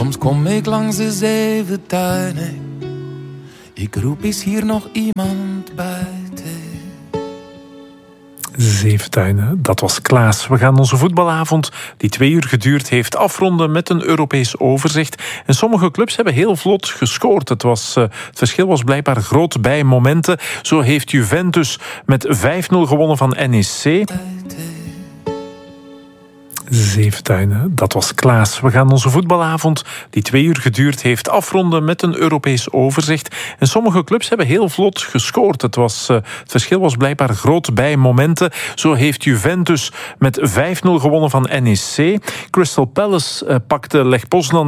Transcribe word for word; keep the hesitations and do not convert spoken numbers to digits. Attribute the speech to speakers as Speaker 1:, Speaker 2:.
Speaker 1: Soms kom ik langs de zeven tuinen. Ik roep, is hier nog iemand buiten?
Speaker 2: Zeven tuinen, dat was Klaas. We gaan onze voetbalavond, die twee uur geduurd heeft, afronden met een Europees overzicht. En sommige clubs hebben heel vlot gescoord. Het, was, uh, het verschil was blijkbaar groot bij momenten. Zo heeft Juventus met vijf nul gewonnen van N E C. Zeven tuinen, dat was Klaas. We gaan onze voetbalavond, die twee uur geduurd heeft, afronden met een Europees overzicht. En sommige clubs hebben heel vlot gescoord. Het, was, uh, het verschil was blijkbaar groot bij momenten. Zo heeft Juventus met vijf nul gewonnen van N E C. Crystal Palace uh, pakte Lech Poznan